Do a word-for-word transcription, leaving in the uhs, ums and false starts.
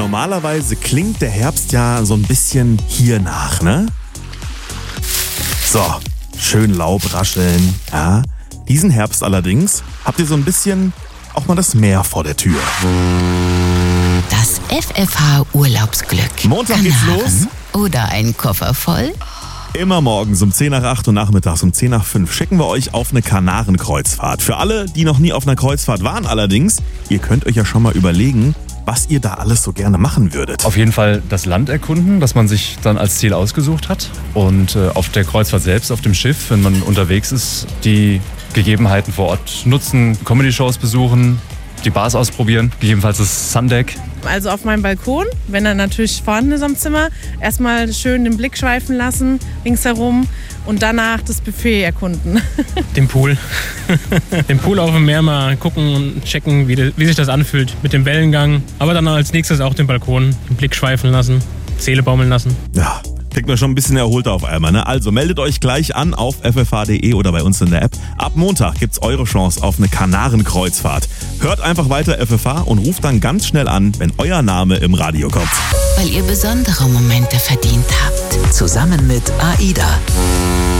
Normalerweise klingt der Herbst ja so ein bisschen hiernach, ne? So, schön Laub rascheln, ja. Diesen Herbst allerdings habt ihr so ein bisschen auch mal das Meer vor der Tür. Das F F H-Urlaubsglück. Montag geht's Kanaren los. Oder ein Koffer voll? Immer morgens um zehn nach acht und nachmittags um zehn nach fünf schicken wir euch auf eine Kanarenkreuzfahrt. Für alle, die noch nie auf einer Kreuzfahrt waren allerdings, ihr könnt euch ja schon mal überlegen, was ihr da alles so gerne machen würdet. Auf jeden Fall das Land erkunden, das man sich dann als Ziel ausgesucht hat. Und äh, auf der Kreuzfahrt selbst, auf dem Schiff, wenn man unterwegs ist, die Gegebenheiten vor Ort nutzen, Comedy-Shows besuchen, die Bars ausprobieren, gegebenenfalls das Sundeck. Also auf meinem Balkon, wenn er natürlich vorhanden ist am Zimmer, erstmal schön den Blick schweifen lassen, ringsherum und danach das Buffet erkunden. Den Pool. Den Pool auf dem Meer mal gucken und checken, wie, wie sich das anfühlt mit dem Wellengang. Aber dann als nächstes auch den Balkon, den Blick schweifen lassen, Seele baumeln lassen. Ja, kriegt man schon ein bisschen erholter auf einmal, ne? Also meldet euch gleich an auf f f h punkt d e oder bei uns in der App. Ab Montag gibt's eure Chance auf eine Kanarenkreuzfahrt. Hört einfach weiter F F H und ruft dann ganz schnell an, wenn euer Name im Radio kommt. Weil ihr besondere Momente verdient habt. Zusammen mit AIDA.